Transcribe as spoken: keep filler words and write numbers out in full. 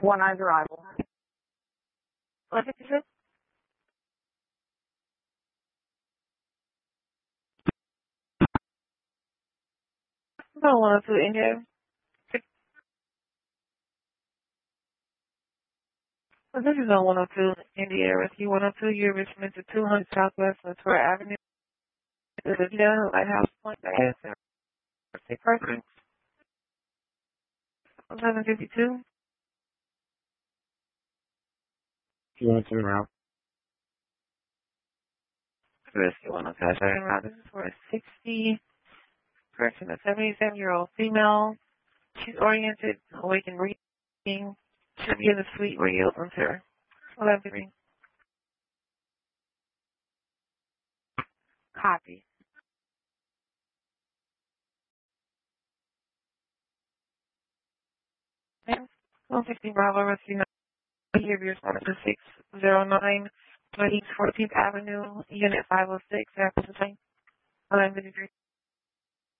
One Eyes Arrival. What did you say? No, one oh two India. Well, this is on one oh two India Rescue one oh two, you're Richmond to two hundred Southwest Latour Avenue. This is the Lighthouse Point, the answer. Say person. eleven fifty-two. You want to turn around? Rescue one oh two. Turn around. This is for a sixty person, a seventy-seven year old female. She's oriented, awake and reading. Should be in the suite where you open her. eleven fifty. Copy. one fifty Bravo Rescue Behaviors one two six zero nine East fourteenth Avenue, Unit five oh six, San Francisco. eleven fifty-three.